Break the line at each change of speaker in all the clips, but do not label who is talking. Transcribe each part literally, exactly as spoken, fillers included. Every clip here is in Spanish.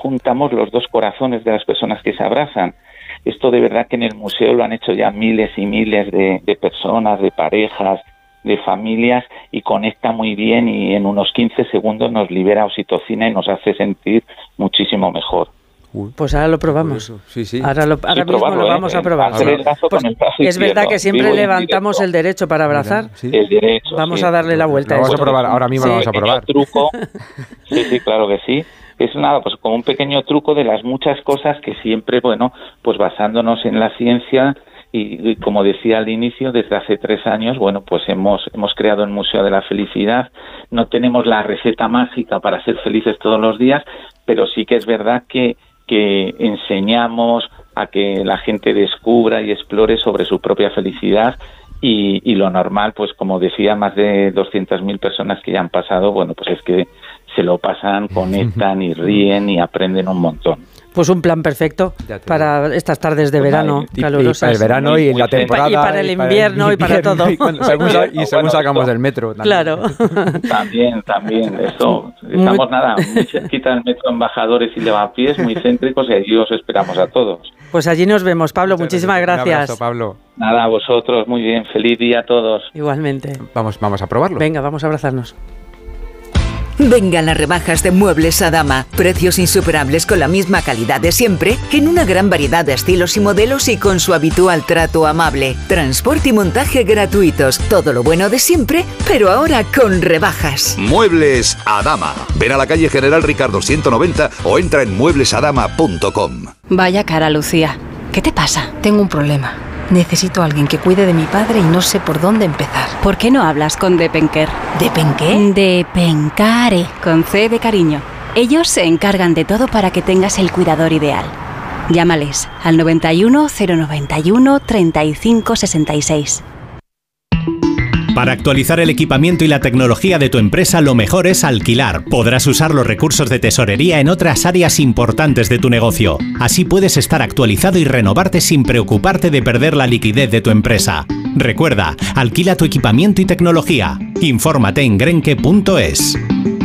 juntamos los dos corazones de las personas que se abrazan. Esto de verdad que en el museo lo han hecho ya miles y miles de, de personas, de parejas, de familias, y conecta muy bien, y en unos quince segundos nos libera oxitocina y nos hace sentir muchísimo mejor.
Uy, pues ahora lo probamos.
Sí, sí.
Ahora, lo, ahora
sí,
mismo
probarlo,
lo vamos
eh,
a probar.
Hacer el lazo
pues
con el brazo
es
izquierdo.
verdad que siempre
Vivo
levantamos el derecho para abrazar.
Sí.
El derecho.
Vamos
sí.
a darle la vuelta.
Lo
a
vamos
esto.
a probar, ahora mismo
Sí.
lo vamos a probar.
Truco. Sí, sí, claro que sí. Es nada, pues como un pequeño truco de las muchas cosas que siempre, bueno, pues basándonos en la ciencia y, y como decía al inicio, desde hace tres años, bueno, pues hemos hemos creado el Museo de la Felicidad. No tenemos la receta mágica para ser felices todos los días, pero sí que es verdad que que enseñamos a que la gente descubra y explore sobre su propia felicidad. Y, y lo normal, pues como decía, más de doscientas mil personas que ya han pasado, bueno, pues es que se lo pasan, conectan y ríen y aprenden un montón.
Pues un plan perfecto para estas tardes de verano
y,
calurosas.
Y para el verano muy, y en la temporada.
Y para el invierno y para, el invierno, y para todo.
Y, cuando, según, y según bueno, sacamos esto, del metro. También.
Claro.
También, también. Eso, estamos muy... nada, muy cerquita del metro Embajadores y Lavapiés, muy céntricos, y allí os esperamos a todos.
Pues allí nos vemos, Pablo. Muchas muchísimas gracias.
Un abrazo, Pablo.
Nada, a vosotros. Muy bien. Feliz día a todos.
Igualmente.
Vamos, vamos a probarlo.
Venga, vamos a abrazarnos.
Vengan las rebajas de Muebles Adama. Precios insuperables con la misma calidad de siempre, en una gran variedad de estilos y modelos y con su habitual trato amable. Transporte y montaje gratuitos. Todo lo bueno de siempre, pero ahora con rebajas.
Muebles Adama. Ven a la calle General Ricardo ciento noventa o entra en muebles adama punto com.
Vaya cara, Lucía. ¿Qué te pasa? Tengo un problema. Necesito a alguien que cuide de mi padre y no sé por dónde empezar.
¿Por qué no hablas con Depenker?
¿Depenqué?
Depencare, con C de cariño. Ellos se encargan de todo para que tengas el cuidador ideal. Llámales al noventa y uno, cero noventa y uno, treinta y cinco sesenta y seis.
Para actualizar el equipamiento y la tecnología de tu empresa, lo mejor es alquilar. Podrás usar los recursos de tesorería en otras áreas importantes de tu negocio. Así puedes estar actualizado y renovarte sin preocuparte de perder la liquidez de tu empresa. Recuerda, alquila tu equipamiento y tecnología. Infórmate en grenke punto es.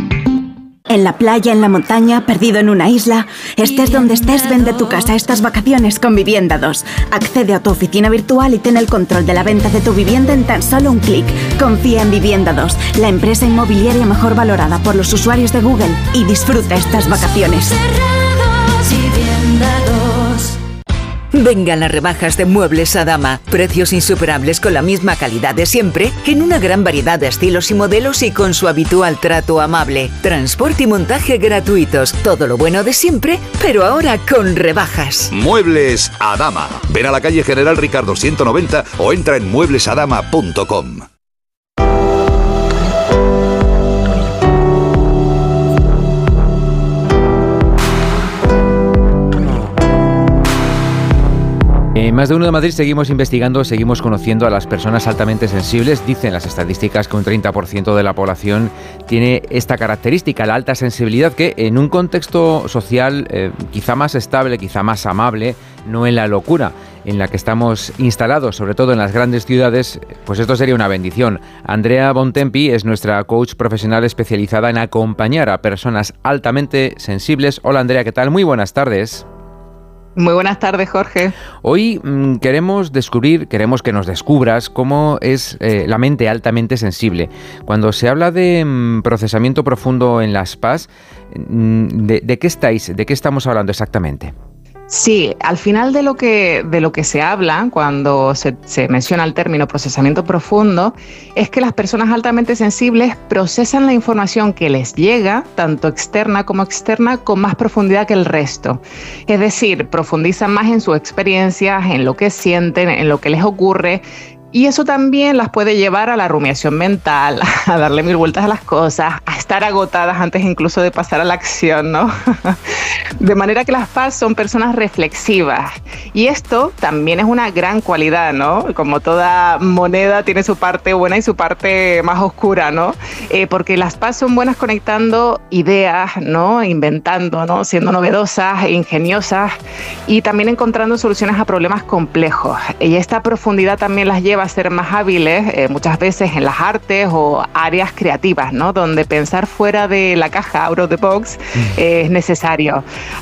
En la playa, en la montaña, perdido en una isla. Estés donde estés, vende tu casa estas vacaciones con Vivienda dos. Accede a tu oficina virtual y ten el control de la venta de tu vivienda en tan solo un clic. Confía en Vivienda dos, la empresa inmobiliaria mejor valorada por los usuarios de Google, y disfruta estas vacaciones.
Vengan las rebajas de Muebles Adama. Precios insuperables con la misma calidad de siempre, en una gran variedad de estilos y modelos y con su habitual trato amable. Transporte y montaje gratuitos. Todo lo bueno de siempre, pero ahora con rebajas.
Muebles Adama. Ven a la calle General Ricardo ciento noventa o entra en muebles adama punto com.
En Más de Uno de Madrid seguimos investigando, seguimos conociendo a las personas altamente sensibles. Dicen las estadísticas que un treinta por ciento de la población tiene esta característica, la alta sensibilidad, que en un contexto social eh, quizá más estable, quizá más amable, no en la locura en la que estamos instalados, sobre todo en las grandes ciudades, pues esto sería una bendición. Andrea Bontempi es nuestra coach profesional especializada en acompañar a personas altamente sensibles. Hola Andrea, ¿qué tal? Muy buenas tardes.
Muy buenas tardes, Jorge.
Hoy mmm, queremos descubrir, queremos que nos descubras cómo es eh, la mente altamente sensible. Cuando se habla de mmm, procesamiento profundo en las P A S, mmm, de, ¿de qué estáis, de qué estamos hablando exactamente?
Sí, al final de lo que, de lo que se habla cuando se, se menciona el término procesamiento profundo es que las personas altamente sensibles procesan la información que les llega, tanto externa como externa, con más profundidad que el resto. Es decir, profundizan más en sus experiencias, en lo que sienten, en lo que les ocurre. Y eso también las puede llevar a la rumiación mental, a darle mil vueltas a las cosas, a estar agotadas antes incluso de pasar a la acción, ¿no? De manera que las P A S son personas reflexivas. Y esto también es una gran cualidad, ¿no? Como toda moneda tiene su parte buena y su parte más oscura, ¿no? Eh, porque las P A S son buenas conectando ideas, ¿no? Inventando, ¿no? Siendo novedosas, ingeniosas y también encontrando soluciones a problemas complejos. Y esta profundidad también las lleva a ser más hábiles eh, muchas veces en las artes o áreas creativas, ¿no? Donde pensar fuera de la caja, out of the box, eh, es necesario.